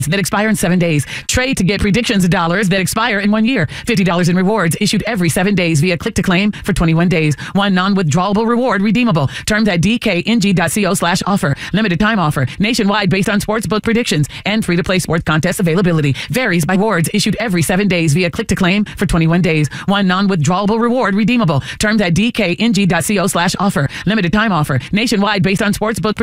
that expire in 7 days. Trade to get predictions of dollars that expire in 1 year. $50 in rewards issued every 7 days via click to claim for 21 days. One non-withdrawable reward redeemable. Terms at dkng.co/offer. Limited time offer. Nationwide based on sportsbook predictions and free-to-play sports contest availability. Varies by rewards issued every 7 days via click to claim for 21 days. One non-withdrawable reward redeemable. Terms at dkng.co/offer. Limited time offer. Nationwide based on sportsbook